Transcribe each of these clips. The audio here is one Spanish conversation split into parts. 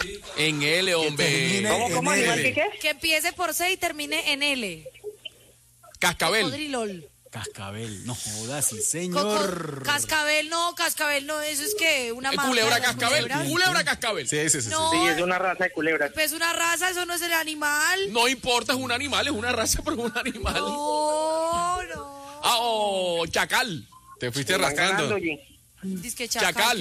En L, hombre. ¿Cómo? ¿Animal L. qué? Que empiece por C y termine en L. Cascabel. Cocodrilol. Cascabel, no jodas, sí, señor. Cascabel no, eso es que una marca. Culebra de las cascabel. culebras. Culebra cascabel. Sí. No, Sí, es una raza de culebras. pues una raza, eso no es el animal. No importa, es un animal, es una raza, pero es un animal. No. Ah, oh, chacal. Te fuiste Van rascando. ganando, oye. Dice que Chacal. chacal.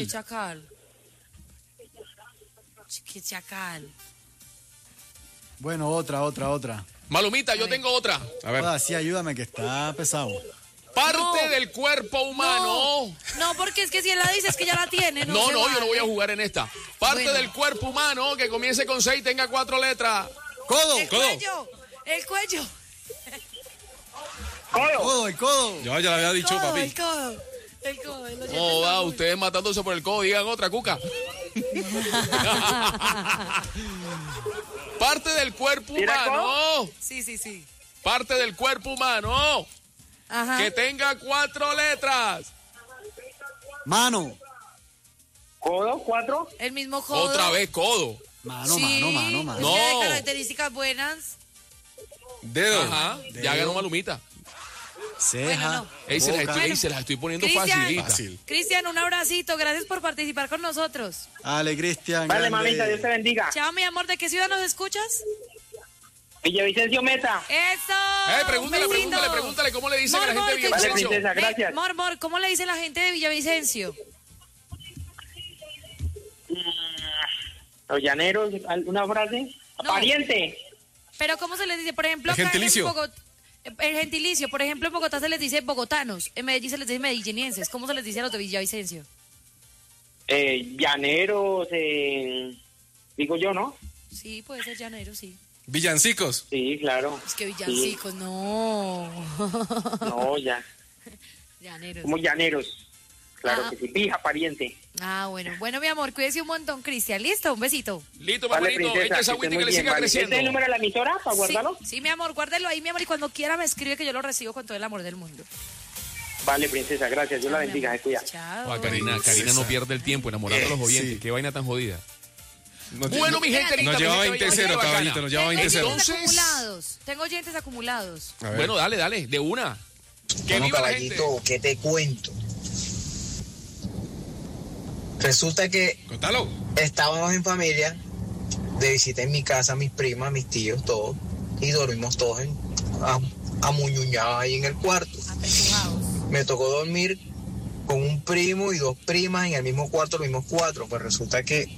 Que chacal. Bueno, otra. Malumita, yo tengo otra. A ver. Sí, ayúdame que está pesado. Parte No. del cuerpo humano. No, porque es que si él la dice es que ya la tiene. No, se yo no vale. voy a jugar en esta. Parte Bueno. del cuerpo humano que comience con 6 y tenga 4 letras. ¡Codo! El cuello. El ¡Codo! codo. Yo ya lo había dicho, papi. El codo. El oyente No, está va, muy- ustedes matándose por el codo, digan otra, Cuca. Parte del cuerpo ¿Tira humano. Sí. Parte del cuerpo humano Ajá. que tenga 4 letras. Mano. ¿Codo? ¿4? El mismo codo. Otra vez, codo. Mano. Es No. que hay características buenas. Dedo. Ajá, ya ganó Malumita. Ceja. Bueno, no. Ey, se las boca. estoy poniendo Cristian. facilita. Fácil. Cristian, un abracito. Gracias por participar con nosotros. Dale, Cristian. Vale, grande. mamita, Dios te bendiga. Chao, mi amor. ¿De qué ciudad nos escuchas? Villavicencio Meta. ¡Eso! Pregúntale, Un besito. pregúntale cómo le dicen a la Mor, gente de Mor, Vale, Villavicencio. princesa, gracias. Mor, ¿cómo le dice la gente de Villavicencio? Los llaneros, ¿alguna frase? No. Pariente. Pero ¿cómo se les dice? Por ejemplo, El acá gentilicio. en Bogotá, el gentilicio, por ejemplo, en Bogotá se les dice bogotanos, en Medellín se les dice medellinienses. ¿Cómo se les dice a los de Villavicencio? Llaneros, digo yo, ¿no? Sí, puede ser llanero, sí. Villancicos. Sí, claro. Es que villancicos, no. No, ya. Llaneros. Somos llaneros. Claro Ah. que sí. Pija, pariente. Ah, bueno, mi amor, cuídese un montón, Cristian. ¿Listo? Un besito. Listo, Vale, paparito, princesa, echa esa que esté agüita que muy le bien, siga vale. creciendo. ¿Este es el número de la emisora para guardarlo? Sí, mi amor, guárdelo ahí, mi amor, y cuando quiera me escribe que yo lo recibo con todo el amor del mundo. Vale, princesa, gracias. Dios la Mi bendiga, amor. se cuida. Chao. Ah, Karina no pierde el tiempo enamorando a los oyentes. Sí. Qué vaina tan jodida. Nos, Bueno, mi gente linda, nos lleva mi gente 20-0, bacana. caballito, nos lleva Tengo 20-0. oyentes Entonces- acumulados. Tengo oyentes acumulados. A ver. Bueno, dale, de una. Que Bueno, viva la gente. caballito, ¿qué te cuento? Resulta que Contalo. estábamos en familia, de visita en mi casa, mis primas, mis tíos, todos, y dormimos todos amuñuñados ahí en el cuarto. Apechugados. Me tocó dormir con un primo y 2 primas en el mismo cuarto, los mismos 4. Pues resulta que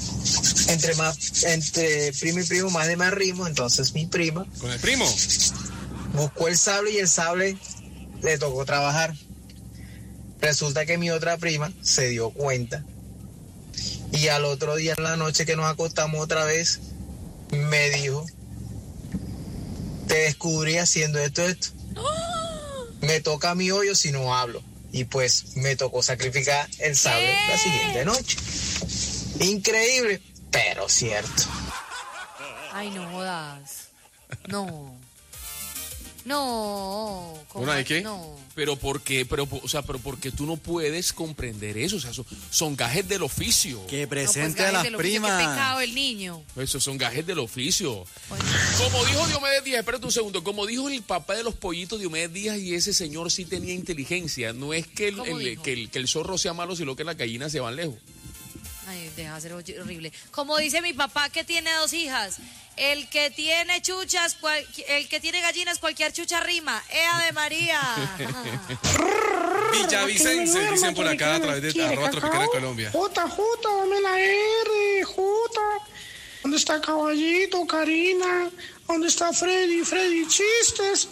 entre primo y primo más de más ritmo, entonces mi prima Con el primo. buscó el sable y el sable le tocó trabajar. Resulta que mi otra prima se dio cuenta y al otro día en la noche que nos acostamos otra vez me dijo: te descubrí haciendo esto. Me toca mi hoyo si no hablo. Y pues me tocó sacrificar el sable la siguiente noche. Increíble, pero cierto. Ay, no jodas. No. ¿Cómo? ¿Una de qué? No. Pero ¿por qué? Pero porque tú no puedes comprender eso. O sea, son gajes del oficio. Que No, pues, presente a gajes las del oficio, Qué primas. pecado el niño. Esos son gajes del oficio. Oye, Como dijo Diomedes Díaz, espérate un segundo. Como dijo el papá de los pollitos, Diomedes Díaz, y ese señor sí tenía inteligencia. No es que ¿Cómo dijo? que el zorro sea malo, sino que las gallinas se van lejos. Ay, deja de ser horrible. Como dice mi papá que tiene 2 hijas, el que tiene chuchas, el que tiene gallinas, cualquier chucha rima. ¡Ave María! Villavicense, dicen por acá a través de arroba tropical en Colombia. Jota, dame la R, Jota. ¿Dónde está Caballito, Karina? ¿Dónde está Freddy? Freddy, chistes.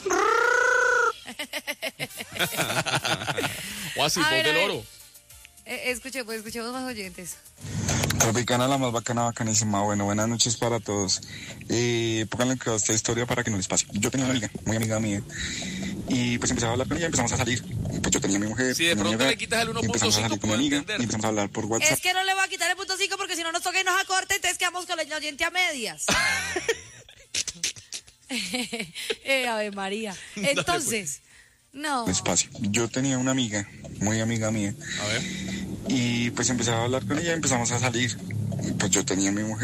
O así, A voz ver, del a ver. oro. Escuchemos más oyentes. Tropicana, la más bacana, bacanísima. Bueno, buenas noches para todos. Pónganle que esta historia para que no les pase. Yo tenía una amiga, muy amiga mía, y pues empezaba a hablar con ella, empezamos a salir. Pues yo tenía a mi mujer. Si de tenía mi pronto hogar, le quitas el y empezamos a 1.5, salir con mi puedo amiga, entender. y empezamos a hablar por WhatsApp. Es que no le voy a quitar el punto 5 porque si no nos toca y nos acorta, entonces quedamos con el oyente a medias. Ave María. Entonces, no. Despacio. Yo tenía una amiga, muy amiga mía, A ver. y pues empezaba a hablar con ella, empezamos a salir. Pues yo tenía a mi mujer.